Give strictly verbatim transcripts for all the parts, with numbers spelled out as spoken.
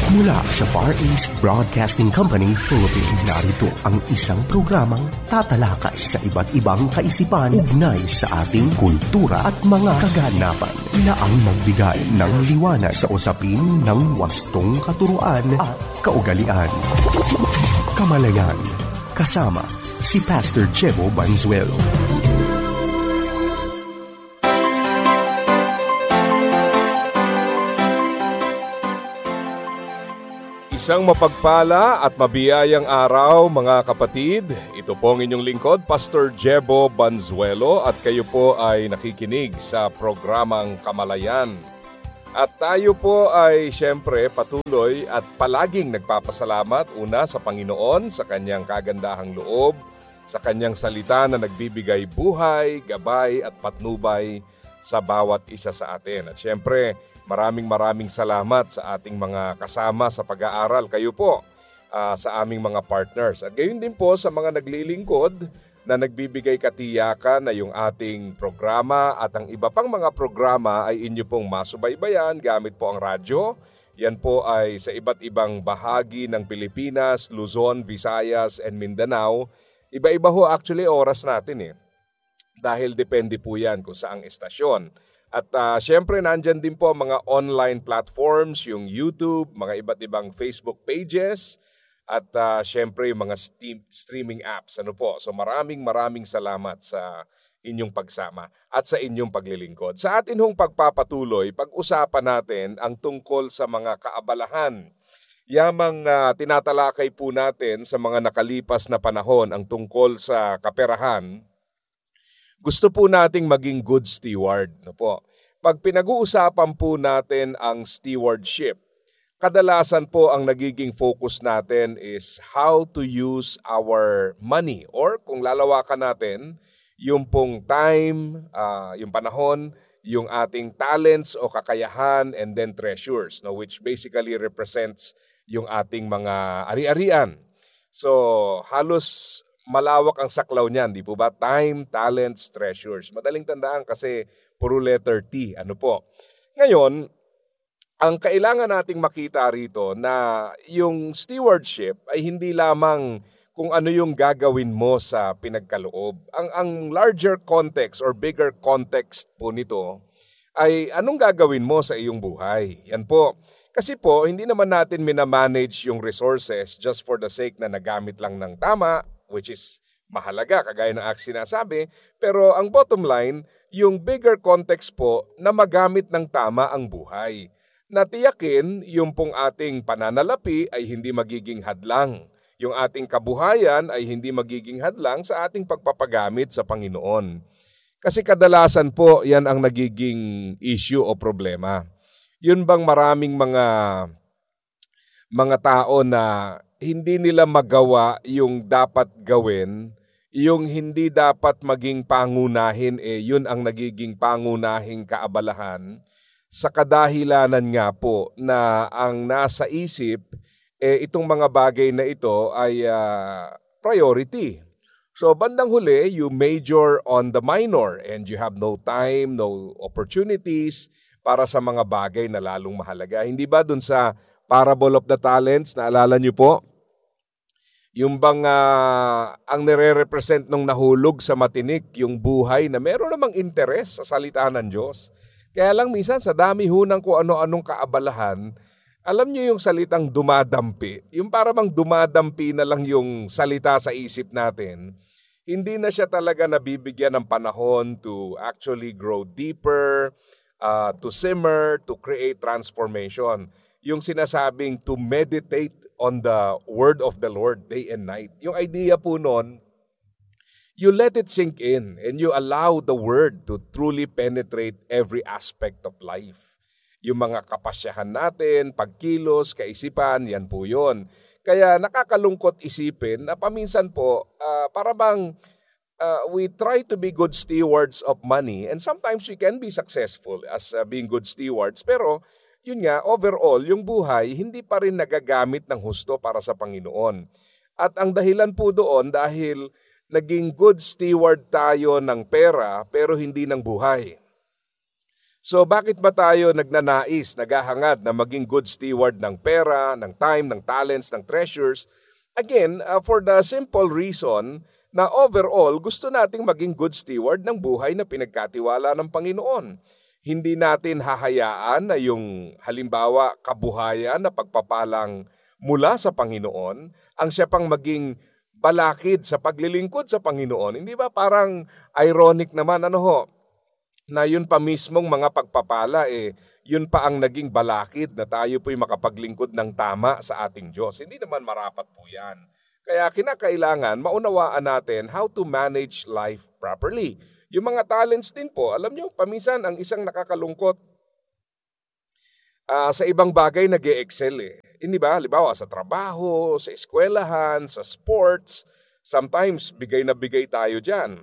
Mula sa Far East Broadcasting Company, Philippines, narito ang isang programang tatalakay sa iba't ibang kaisipan ugnay sa ating kultura at mga kaganapan na ang magbigay ng liwanag sa usapin ng wastong katuruan at kaugalian. Kamalayan, kasama si Pastor Jebo Banzuelo. Isang mapagpala at mabiyayang araw mga kapatid. Ito po ang inyong lingkod, Pastor Jebo Banzuelo, at kayo po ay nakikinig sa programang Kamalayan. At tayo po ay siyempre patuloy at palaging nagpapasalamat una sa Panginoon sa kanyang kagandahang loob, sa kanyang salita na nagbibigay buhay, gabay at patnubay sa bawat isa sa atin. At siyempre, maraming maraming salamat sa ating mga kasama sa pag-aaral. Kayo po uh, sa aming mga partners. At gayon din po sa mga naglilingkod na nagbibigay katiyakan na yung ating programa at ang iba pang mga programa ay inyo pong masubaybayan gamit po ang radyo. Yan po ay sa iba't ibang bahagi ng Pilipinas, Luzon, Visayas, and Mindanao. Iba-iba ho actually oras natin eh. Dahil depende po yan kung saang estasyon. At uh, syempre nandyan din po mga online platforms, yung YouTube, mga iba't ibang Facebook pages, at uh, syempre yung mga steam, streaming apps. Ano po? So maraming maraming salamat sa inyong pagsama at sa inyong paglilingkod. Sa atin hong pagpapatuloy, pag-usapan natin ang tungkol sa mga kaabalahan. Yamang uh, tinatalakay po natin sa mga nakalipas na panahon ang tungkol sa kaperahan. Gusto po nating maging good steward. No po? Pag pinag-uusapan po natin ang stewardship, kadalasan po ang nagiging focus natin is how to use our money. Or kung lalawakan natin, yung pong time, uh, yung panahon, yung ating talents o kakayahan, and then treasures, no? Which basically represents yung ating mga ari-arian. So halos malawak ang saklaw niyan, di po ba? Time, talents, treasures. Madaling tandaan kasi puro letter T. Ano po? Ngayon, ang kailangan nating makita rito na yung stewardship ay hindi lamang kung ano yung gagawin mo sa pinagkaloob. Ang, ang larger context or bigger context po nito ay anong gagawin mo sa iyong buhay. Yan po. Kasi po, hindi naman natin minamanage yung resources just for the sake na nagamit lang ng tama, which is mahalaga, kagaya ng aking sinasabi. Pero ang bottom line, yung bigger context po na magamit ng tama ang buhay. Natiyakin yung pong ating pananalapi ay hindi magiging hadlang. Yung ating kabuhayan ay hindi magiging hadlang sa ating pagpapagamit sa Panginoon. Kasi kadalasan po, yan ang nagiging issue o problema. Yun bang maraming mga mga tao na hindi nila magawa yung dapat gawin, yung hindi dapat maging pangunahin, eh yun ang nagiging pangunahing kaabalahan, sa kadahilanan nga po na ang nasa isip, eh itong mga bagay na ito ay uh, priority. So bandang huli, you major on the minor and you have no time, no opportunities para sa mga bagay na lalong mahalaga. Hindi ba dun sa Parable of the Talents, naalala niyo po? Yung bang uh, ang nire-represent nung nahulog sa matinik, yung buhay na meron namang interes sa salita ng Diyos. Kaya lang minsan sa dami hunang kung ano-anong kaabalahan, alam niyo yung salitang dumadampi, yung para bang dumadampi na lang yung salita sa isip natin, hindi na siya talaga nabibigyan ng panahon to actually grow deeper, uh, to simmer, to create transformation. Yung sinasabing to meditate on the word of the Lord day and night. Yung idea po nun, you let it sink in and you allow the word to truly penetrate every aspect of life. Yung mga kapasyahan natin, pagkilos, kaisipan, yan po yun. Kaya nakakalungkot isipin na paminsan po, uh, para bang uh, we try to be good stewards of money and sometimes we can be successful as uh, being good stewards, pero yun nga, overall, yung buhay, hindi pa rin nagagamit ng husto para sa Panginoon. At ang dahilan po doon, dahil naging good steward tayo ng pera, pero hindi ng buhay. So bakit ba tayo nagnanais, naghahangad na maging good steward ng pera, ng time, ng talents, ng treasures? Again, uh, for the simple reason na overall gusto nating maging good steward ng buhay na pinagkatiwala ng Panginoon. Hindi natin hahayaan na yung halimbawa kabuhayan na pagpapalang mula sa Panginoon ang siya pang maging balakid sa paglilingkod sa Panginoon. Hindi ba parang ironic naman ano ho, na yun pa mismong mga pagpapala eh, yun pa ang naging balakid na tayo po'y makapaglingkod ng tama sa ating Diyos. Hindi naman marapat po yan. Kaya kinakailangan maunawaan natin how to manage life properly. Yung mga talents din po, alam nyo, paminsan ang isang nakakalungkot uh, sa ibang bagay nag-e-excel eh. Hindi ba? Halimbawa sa trabaho, sa eskwelahan, sa sports, sometimes bigay na bigay tayo dyan.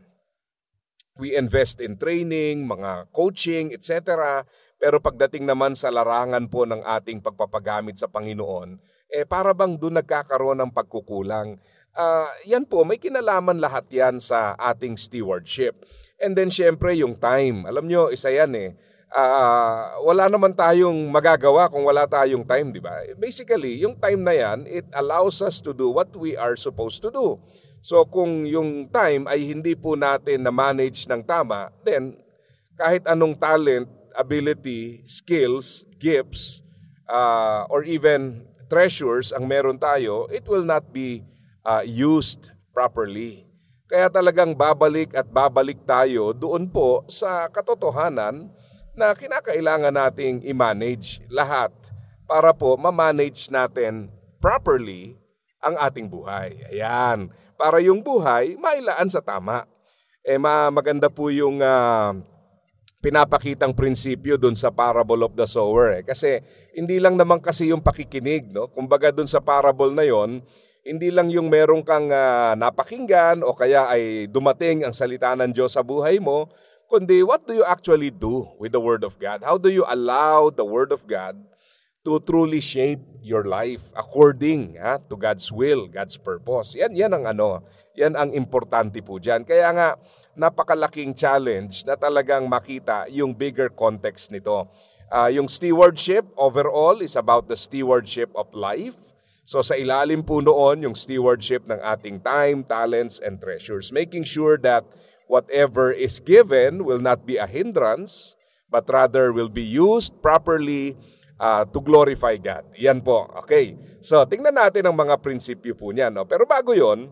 We invest in training, mga coaching, et cetera. Pero pagdating naman sa larangan po ng ating pagpapagamit sa Panginoon, eh para bang doon nagkakaroon ng pagkukulang. Uh, yan po, may kinalaman lahat yan sa ating stewardship. And then syempre yung time. Alam nyo, isa yan eh. Uh, wala naman tayong magagawa kung wala tayong time, di ba? Basically, yung time na yan, it allows us to do what we are supposed to do. So kung yung time ay hindi po natin na-manage ng tama, then kahit anong talent, ability, skills, gifts, uh, or even treasures ang meron tayo, it will not be uh, used properly. Kaya talagang babalik at babalik tayo doon po sa katotohanan na kinakailangan nating i-manage lahat para po ma-manage natin properly ang ating buhay. Ayan. Para yung buhay, mailaan sa tama. Eh, ma maganda po yung uh, pinapakitang prinsipyo dun sa parable of the sower. Eh. Kasi hindi lang naman kasi yung pakikinig. No? Kumbaga dun sa parable na yon, hindi lang yung merong kang uh, napakinggan o kaya ay dumating ang salita ng Diyos sa buhay mo, kundi what do you actually do with the Word of God? How do you allow the Word of God to truly shape your life according ha, to God's will, God's purpose? Yan, yan ang ano, yan ang importante po dyan. Kaya nga, napakalaking challenge na talagang makita yung bigger context nito. Uh, yung stewardship overall is about the stewardship of life. So sa ilalim po noon, yung stewardship ng ating time, talents, and treasures. Making sure that whatever is given will not be a hindrance, but rather will be used properly uh, to glorify God. Yan po. Okay. So, tingnan natin ang mga prinsipyo po niyan. No? Pero bago yon,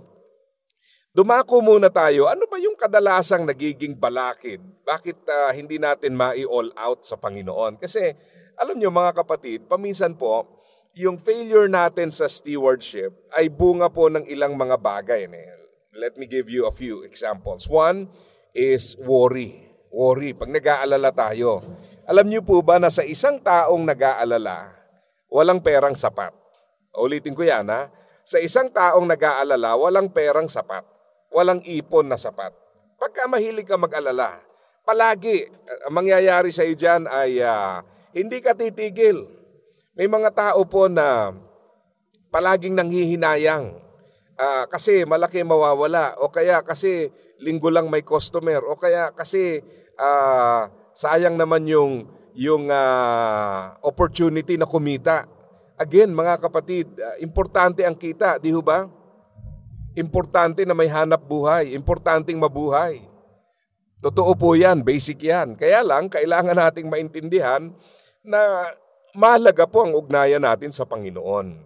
dumako muna tayo. Ano ba yung kadalasang nagiging balakid? Bakit uh, hindi natin ma-all out sa Panginoon? Kasi, alam nyo mga kapatid, paminsan po, yung failure natin sa stewardship ay bunga po ng ilang mga bagay. Ne? Let me give you a few examples. One is worry. Worry, pag nag-aalala tayo. Alam niyo po ba na sa isang taong nag-aalala, walang perang sapat? Ulitin ko yan ha. Sa isang taong nag-aalala, walang perang sapat. Walang ipon na sapat. Pagka mahilig ka mag-alala, palagi, ang mangyayari sa iyo dyan ay uh, hindi ka titigil. May mga tao po na palaging nanghihinayang. Uh, kasi malaki mawawala o kaya kasi linggo lang may customer o kaya kasi uh, sayang naman yung yung uh, opportunity na kumita. Again, mga kapatid, uh, importante ang kita, di ho ba? Importante na may hanap buhay, importanteng mabuhay. Totoo po yan, basic yan. Kaya lang, kailangan nating maintindihan na mahalaga po ang ugnayan natin sa Panginoon.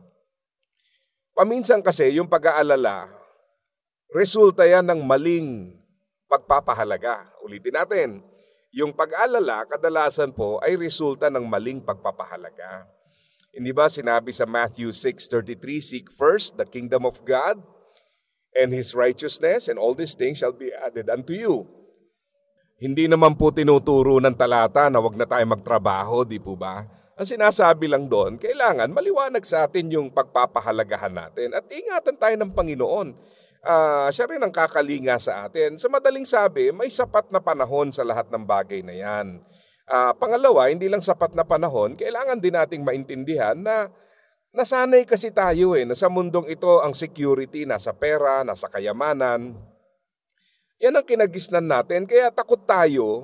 Paminsan kasi yung pag-aalala, resulta yan ng maling pagpapahalaga. Ulitin natin, yung pag-aalala kadalasan po ay resulta ng maling pagpapahalaga. Hindi ba sinabi sa Matthew six thirty-three, seek first the kingdom of God and His righteousness, and all these things shall be added unto you. Hindi naman po tinuturo ng talata na wag na tayo magtrabaho, di po ba? Ang sinasabi lang doon, kailangan maliwanag sa atin yung pagpapahalagahan natin at ingatan tayo ng Panginoon. Uh, siya rin ang kakalinga sa atin. Sa madaling sabi, may sapat na panahon sa lahat ng bagay na yan. Uh, pangalawa, hindi lang sapat na panahon, kailangan din nating maintindihan na nasanay kasi tayo eh, na sa mundong ito ang security nasa pera, nasa kayamanan. Yan ang kinagisnan natin, kaya takot tayo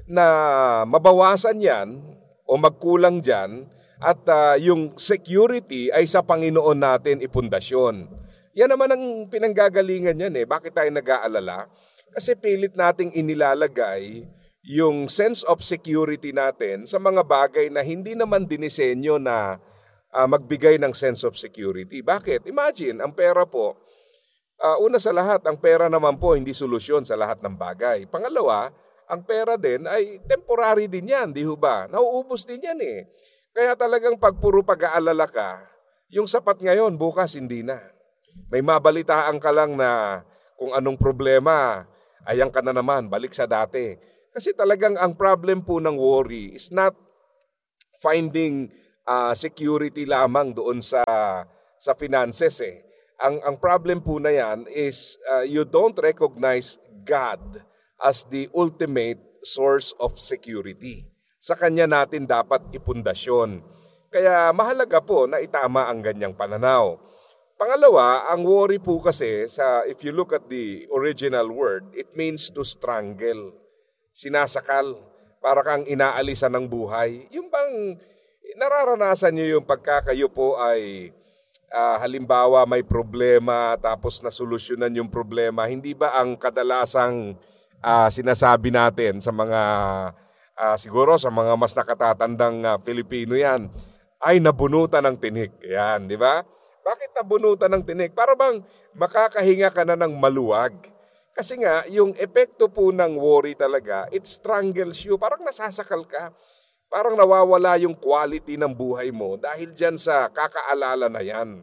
na mabawasan yan o magkulang dyan at uh, yung security ay sa Panginoon natin ipundasyon. Yan naman ang pinanggagalingan yan eh. Bakit tayo nag-aalala? Kasi pilit nating inilalagay yung sense of security natin sa mga bagay na hindi naman dinisenyo na uh, magbigay ng sense of security. Bakit? Imagine, ang pera po, uh, una sa lahat, ang pera naman po hindi solusyon sa lahat ng bagay. Pangalawa, ang pera din ay temporary din yan, di ba? Nauubos din yan eh. Kaya talagang pag puro pag-aalala ka, yung sapat ngayon, bukas hindi na. May mabalitaan ka lang na kung anong problema, ayan ka na naman, balik sa dati. Kasi talagang ang problem po ng worry is not finding uh, security lamang doon sa sa finances eh. Ang ang problem po na yan is uh, you don't recognize God as the ultimate source of security. Sa Kanya natin dapat ipundasyon. Kaya mahalaga po na itama ang ganyang pananaw. Pangalawa, ang worry po kasi, sa if you look at the original word, it means to strangle. Sinasakal, para kang inaalisan ng buhay. Yung bang nararanasan nyo yung pagka kayo po ay uh, halimbawa may problema tapos nasolusyonan yung problema, hindi ba ang kadalasang uh, sinasabi natin sa mga Uh, siguro sa mga mas nakatatandang uh, Pilipino yan, ay nabunutan ng tinik. Yan, di ba? Bakit nabunutan ng tinik? Para bang makakahinga ka na ng maluwag. Kasi nga, yung epekto po ng worry talaga, it strangles you. Parang nasasakal ka. Parang nawawala yung quality ng buhay mo dahil dyan sa kakaalala na yan.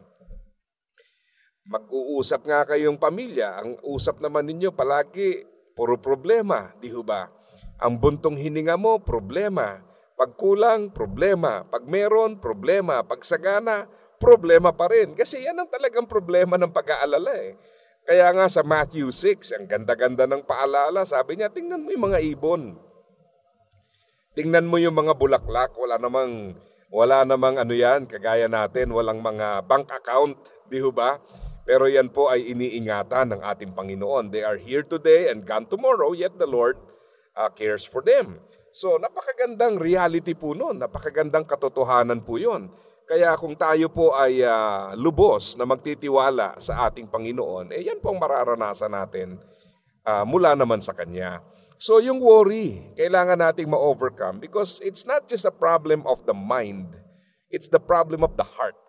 Mag-uusap nga kayong pamilya. Ang usap naman ninyo palagi, puro problema, di ba? Ang buntong hininga mo, problema. Pag kulang, problema. Pag meron, problema. Pag sagana, problema pa rin. Kasi yan ang talagang problema ng pag-aalala eh. Kaya nga sa Matthew six, ang ganda-ganda ng paalala, sabi niya, tingnan mo yung mga ibon. Tingnan mo yung mga bulaklak, wala namang, wala namang ano yan, kagaya natin, walang mga bank account, di ba? Pero yan po ay iniingatan ng ating Panginoon. They are here today and gone tomorrow, yet the Lord Uh, cares for them. So napakagandang reality po nun, napakagandang katotohanan po yun. Kaya kung tayo po ay uh, lubos na magtitiwala sa ating Panginoon, eh yan po ang mararanasan natin uh, mula naman sa Kanya. So yung worry, kailangan nating ma-overcome because it's not just a problem of the mind, it's the problem of the heart.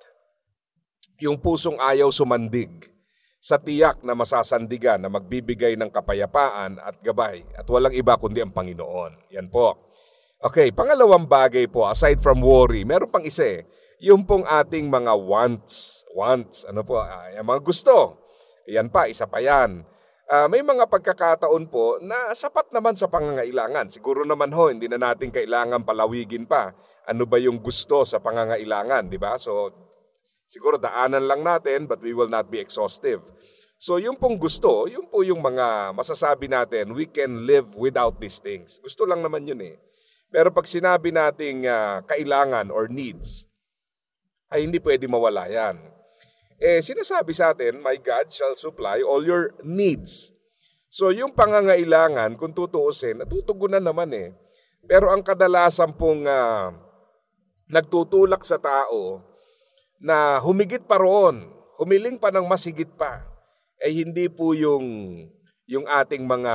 Yung pusong ayaw sumandig sa tiyak na masasandigan na magbibigay ng kapayapaan at gabay at walang iba kundi ang Panginoon. Yan po. Okay, pangalawang bagay po, aside from worry, meron pang isa eh, yung pong ating mga wants. Wants, ano po, uh, yung mga gusto. Yan pa, isa pa yan. Uh, may mga pagkakataon po na sapat naman sa pangangailangan. Siguro naman ho, hindi na natin kailangan palawigin pa. Ano ba yung gusto sa pangangailangan, di ba? So, siguro daanan lang natin, but we will not be exhaustive. So yung pong gusto, yung po yung mga masasabi natin, we can live without these things. Gusto lang naman yun eh. Pero pag sinabi nating uh, kailangan or needs, ay hindi pwede mawala yan. Eh sinasabi sa atin, my God shall supply all your needs. So yung pangangailangan, kung tutuusin, natutugunan naman eh. Pero ang kadalasan pong uh, nagtutulak sa tao, na humigit pa roon, humiling pa ng mas higit pa, ay eh hindi po yung, yung ating mga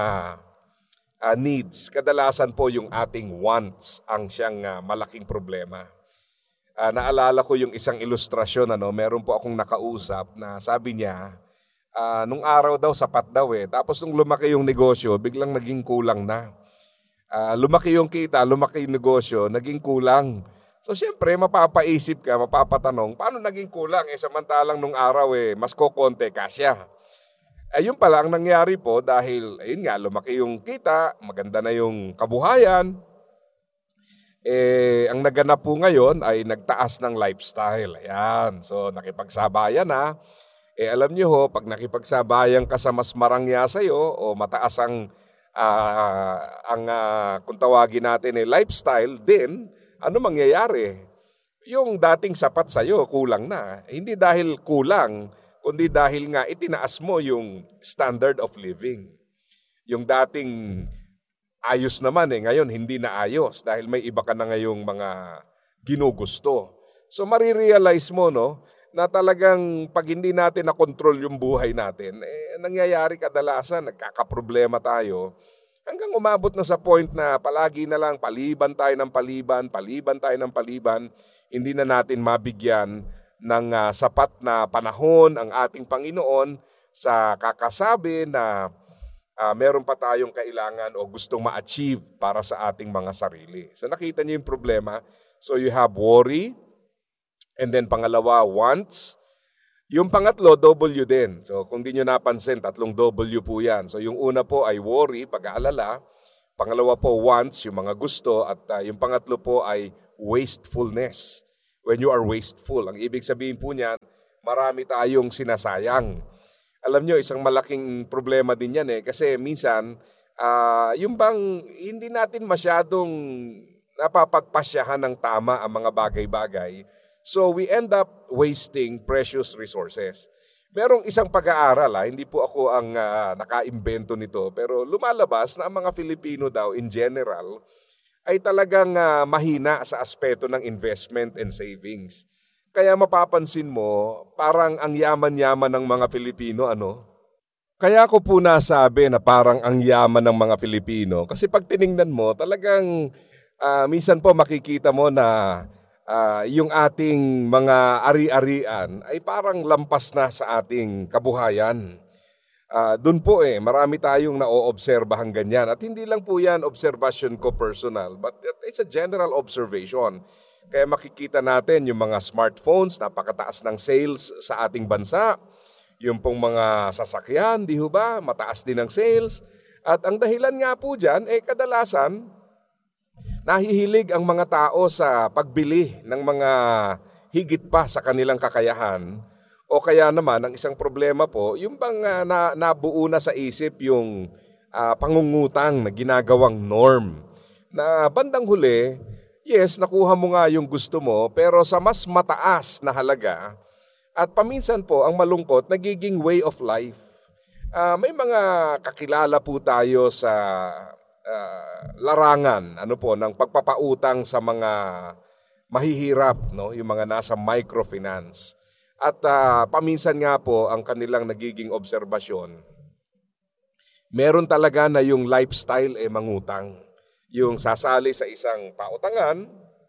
uh, needs. Kadalasan po yung ating wants ang siyang uh, malaking problema. Uh, naalala ko yung isang ilustrasyon, ano, meron po akong nakausap na sabi niya, uh, nung araw daw sapat daw eh. Tapos nung lumaki yung negosyo, biglang naging kulang na. Uh, lumaki yung kita, lumaki yung negosyo, naging kulang. So siyempre, mapapaisip ka, mapapatanong, paano naging kulang? Eh samantalang nung araw eh, mas kokonte kasya. Ayun pala ang nangyari po dahil, ayun nga, lumaki yung kita, maganda na yung kabuhayan. Eh, ang naganap po ngayon ay nagtaas ng lifestyle. Ayan, so nakipagsabayan na. Eh alam niyo ho, pag nakipagsabayan ka sa mas marangya sa'yo o mataas ang, uh, ang uh, kung tawagin natin eh, lifestyle din, ano mangyayari? Yung dating sapat sa'yo, kulang na. Hindi dahil kulang, kundi dahil nga itinaas mo yung standard of living. Yung dating ayos naman eh. Ngayon, hindi na ayos dahil may iba ka na ngayong mga ginugusto. So, marirealize mo, no, na talagang pag hindi natin na-control yung buhay natin, eh, nangyayari kadalasan, nagkakaproblema tayo, hanggang umabot na sa point na palagi na lang paliban tayo ng paliban, paliban tayo ng paliban, hindi na natin mabigyan ng uh, sapat na panahon ang ating Panginoon sa kakasabi na uh, meron pa tayong kailangan o gustong ma-achieve para sa ating mga sarili. So nakita niyo yung problema. So you have worry, and then pangalawa, wants. Yung pangatlo, W din. So kung di nyo napansin, tatlong W po yan. So yung una po ay worry, pag-aalala. Pangalawa po, wants, yung mga gusto. At uh, yung pangatlo po ay wastefulness. When you are wasteful. Ang ibig sabihin po niyan, marami tayong sinasayang. Alam nyo, isang malaking problema din yan eh. Kasi minsan, uh, yung bang hindi natin masyadong napapagpasyahan ng tama ang mga bagay-bagay. So we end up wasting precious resources. Merong isang pag-aaral, ha, hindi po ako ang uh, naka-imbento nito, pero lumalabas na ang mga Filipino daw in general ay talagang uh, mahina sa aspeto ng investment and savings. Kaya mapapansin mo, parang ang yaman-yaman ng mga Filipino, ano? Kaya ko po nasabi na parang ang yaman ng mga Filipino. Kasi pag tiningnan mo, talagang uh, minsan po makikita mo na Uh, yung ating mga ari-arian ay parang lampas na sa ating kabuhayan. Uh, Doon po eh, marami tayong na-oobserbahan ganyan. At hindi lang po yan observation ko personal, but it's a general observation. Kaya makikita natin yung mga smartphones, napakataas ng sales sa ating bansa. Yung pong mga sasakyan, di ho ba? Mataas din ang sales. At ang dahilan nga po dyan, eh kadalasan, nahihilig ang mga tao sa pagbili ng mga higit pa sa kanilang kakayahan. O kaya naman, ang isang problema po, yung bang uh, na, nabuo na sa isip yung uh, pangungutang na ginagawang norm. Na bandang huli, yes, nakuha mo nga yung gusto mo, pero sa mas mataas na halaga. At paminsan po, ang malungkot, nagiging way of life. Uh, may mga kakilala po tayo sa Uh, larangan ano po ng pagpapautang sa mga mahihirap, no, yung mga nasa microfinance. At uh, paminsan nga po ang kanilang nagiging obserbasyon, meron talaga na yung lifestyle eh mangutang. Yung sasali sa isang pautangan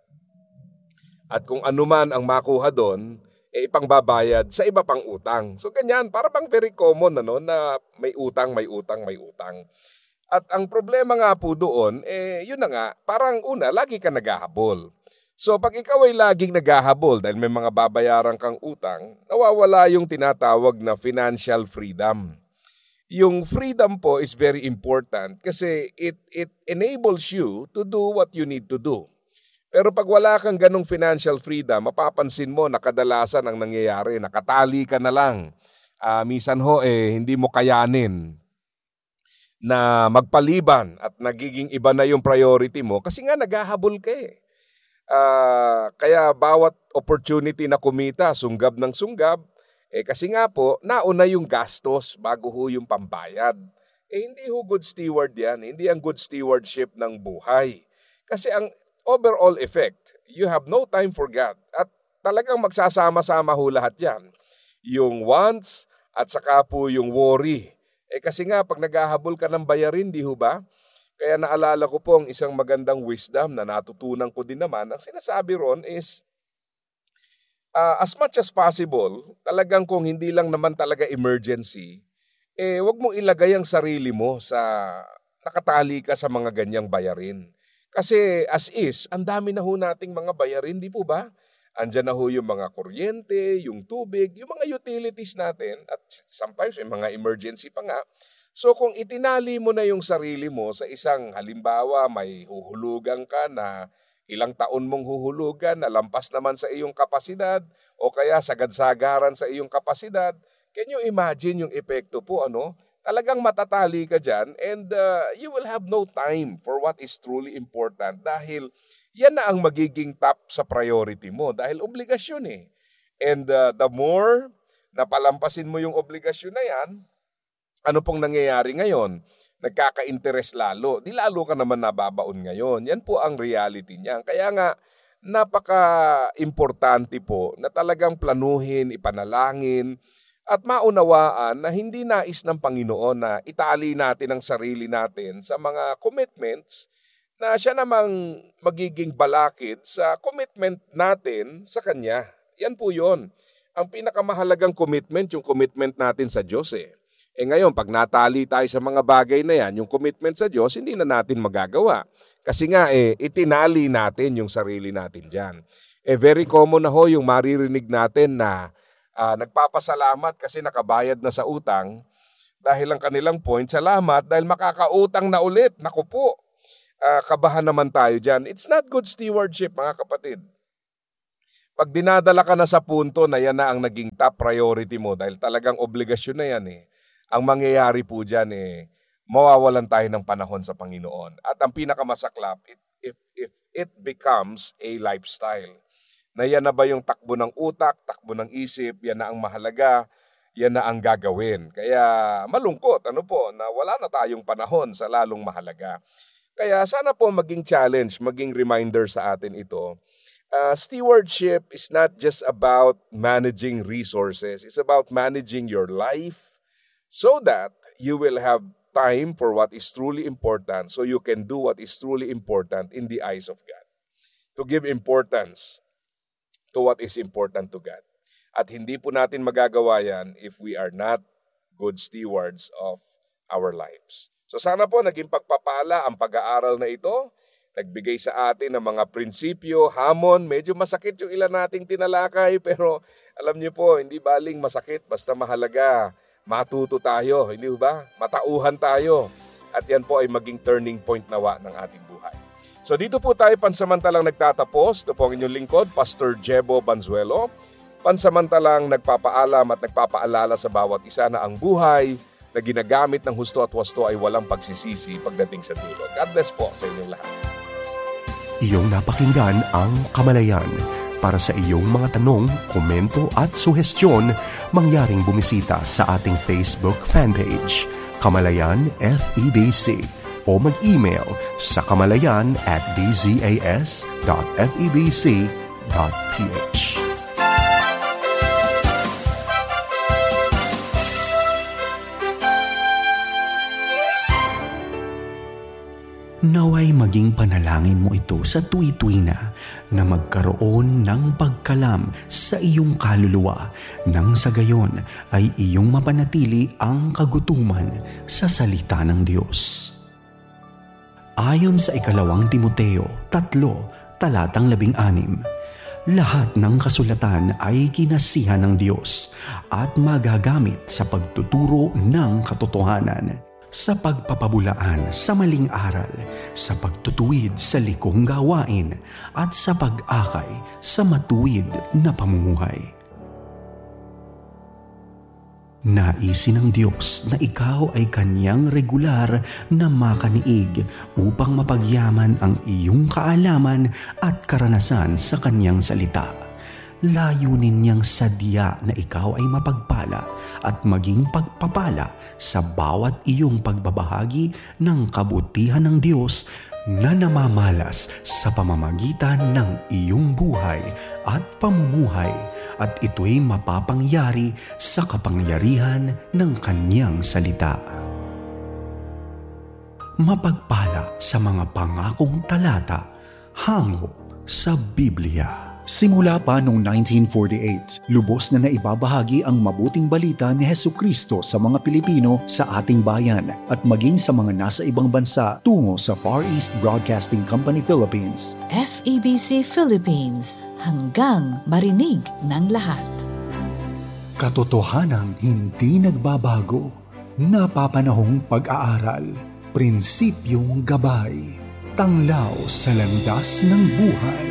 at kung anuman ang makuha doon, eh ipangbabayad sa iba pang utang. So ganyan, para bang very common ano, na may utang, may utang, may utang. At ang problema nga po doon, eh, yun na nga, parang una, lagi ka naghahabol. So pag ikaw ay laging naghahabol dahil may mga babayaran kang utang, nawawala yung tinatawag na financial freedom. Yung freedom po is very important kasi it, it enables you to do what you need to do. Pero pag wala kang ganong financial freedom, mapapansin mo na kadalasan ang nangyayari, nakatali ka na lang. Uh, minsan ho, eh, hindi mo kayanin na magpaliban at nagiging iba na yung priority mo kasi nga naghahabol ka eh. Uh, kaya bawat opportunity na kumita, sunggab ng sunggab, eh kasi nga po, nauna yung gastos bago ho yung pambayad. Eh hindi ho good steward yan, hindi ang good stewardship ng buhay. Kasi ang overall effect, you have no time for God at talagang magsasama-sama ho lahat yan. Yung wants at saka po yung worry. Eh kasi nga, pag naghahabol ka ng bayarin, di ho ba? Kaya naalala ko po ang isang magandang wisdom na natutunan ko din naman. Ang sinasabi ron is, uh, as much as possible, talagang kung hindi lang naman talaga emergency, eh wag mong ilagay ang sarili mo sa nakatali ka sa mga ganyang bayarin. Kasi as is, ang dami na ho nating mga bayarin, di po ba? Andyan na ho yung mga kuryente, yung tubig, yung mga utilities natin at sometimes may mga emergency pa nga. So kung itinali mo na yung sarili mo sa isang halimbawa may huhulugan ka na ilang taon mong huhulugan na lampas naman sa iyong kapasidad o kaya sagad-sagaran sa iyong kapasidad, can you imagine yung epekto po ano? Talagang matatali ka dyan and uh, you will have no time for what is truly important dahil yan na ang magiging top sa priority mo dahil obligasyon eh. And uh, the more na palampasin mo yung obligasyon na yan, ano pong nangyayari ngayon? nagkaka-interest lalo, di lalo ka naman nababaon ngayon. Yan po ang reality niyan. Kaya nga, napaka-importante po na talagang planuhin, ipanalangin, at maunawaan na hindi nais ng Panginoon na itali natin ang sarili natin sa mga commitments na siya namang magiging balakid sa commitment natin sa Kanya. Yan po yun. Ang pinakamahalagang commitment, yung commitment natin sa Diyos eh. Eh ngayon, pag natali tayo sa mga bagay na yan, yung commitment sa Diyos, hindi na natin magagawa. Kasi nga eh, itinali natin yung sarili natin dyan. Eh very common na ho yung maririnig natin na uh, nagpapasalamat kasi nakabayad na sa utang dahil ang kanilang point, salamat dahil makakautang na ulit. Naku po, uh, kabahan naman tayo dyan. It's not good stewardship, mga kapatid. Pag dinadala ka na sa punto na yan na ang naging top priority mo dahil talagang obligasyon na yan eh, ang mangyayari po dyan eh, mawawalan tayo ng panahon sa Panginoon. At ang pinakamasaklap, it, if, if it becomes a lifestyle, na yan na ba yung takbo ng utak, takbo ng isip, yan na ang mahalaga, yan na ang gagawin. Kaya malungkot, ano po, na wala na tayong panahon sa lalong mahalaga. Kaya sana po maging challenge, maging reminder sa atin ito. Uh, stewardship is not just about managing resources. It's about managing your life, so that you will have time for what is truly important, so you can do what is truly important in the eyes of God. To give importance to what is important to God. At hindi po natin magagawa yan if we are not good stewards of our lives. So sana po naging pagpapala ang pag-aaral na ito. Nagbigay sa atin ng mga prinsipyo, hamon. Medyo masakit yung ilan nating tinalakay, pero alam niyo po, hindi baling masakit, basta mahalaga. Matuto tayo, hindi ba? Matauhan tayo. At yan po ay maging turning point nawa ng ating buhay. So dito po tayo pansamantalang nagtatapos. Ito po ang inyong lingkod, Pastor Jebo Banzuelo. Pansamantalang nagpapaalam at nagpapaalala sa bawat isa na ang buhay na ginagamit ng husto at wasto ay walang pagsisisi pagdating sa dulo. God bless po sa inyong lahat. Iyong napakinggan ang Kamalayan. Para sa iyong mga tanong, komento at suhestyon, mangyaring bumisita sa ating Facebook fanpage, Kamalayan F E B C, o mag-email sa kamalayan at d z a s dot f e b c dot p h. Naway maging panalangin mo ito sa tuwi-tuwi na na magkaroon ng pagkalam sa iyong kaluluwa nang sa gayon ay iyong mapanatili ang kagutuman sa salita ng Diyos. Ayon sa ikalawang Timoteo, tatlo, talatang labing anim, lahat ng kasulatan ay kinasihan ng Diyos at magagamit sa pagtuturo ng katotohanan, sa pagpapabulaan sa maling aral, sa pagtutuwid sa likong gawain, at sa pag-akay sa matuwid na pamumuhay. Naisin ng Diyos na ikaw ay Kanyang regular na makaniig upang mapagyaman ang iyong kaalaman at karanasan sa Kanyang salita. Layunin niyang sadya na ikaw ay mapagpala at maging pagpapala sa bawat iyong pagbabahagi ng kabutihan ng Diyos na namamalas sa pamamagitan ng iyong buhay at pamumuhay, at ito'y mapapangyari sa kapangyarihan ng Kanyang salita. Mapagpala sa mga pangakong talata hango sa Biblia. Simula pa noong nineteen forty-eight, lubos na naibabahagi ang mabuting balita ni Hesukristo sa mga Pilipino sa ating bayan at maging sa mga nasa ibang bansa tungo sa Far East Broadcasting Company Philippines. F E B C Philippines, hanggang marinig ng lahat. Katotohanang hindi nagbabago, napapanahong pag-aaral, prinsipyong gabay, tanglaw sa landas ng buhay.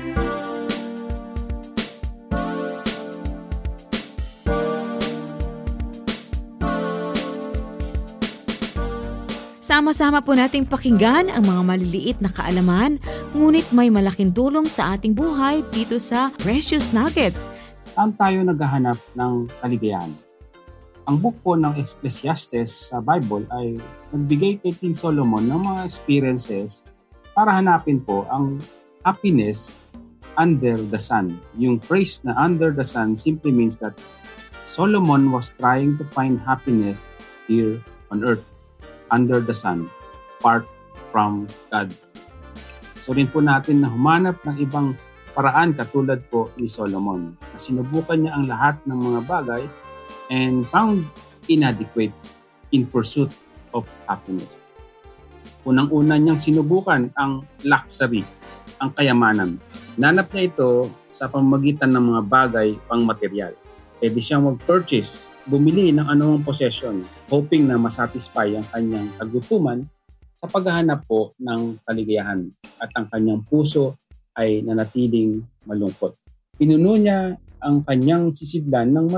Sama-sama po nating pakinggan ang mga maliliit na kaalaman, ngunit may malaking tulong sa ating buhay dito sa Precious Nuggets. Saan tayo naghahanap ng kaligayahan? ang book po ng Ecclesiastes sa Bible ay nagbigay kay King Solomon ng mga experiences para hanapin po ang happiness under the sun. Yung phrase na under the sun simply means that Solomon was trying to find happiness here on earth, under the sun, apart from God. So rin po natin na humanap ng ibang paraan katulad po ni Solomon. Sinubukan niya ang lahat ng mga bagay and found inadequate in pursuit of happiness. Unang-una niyang sinubukan ang luxury, ang kayamanan. Nanap niya ito sa pamamagitan ng mga bagay pang material. Pwede siyang mag-purchase, bumili ng anumang possession, hoping na masatisfy ang kanyang kagutuman sa paghahanap po ng kaligayahan at ang kanyang puso ay nanatiling malungkot. Pinuno niya ang kanyang sisidlan ng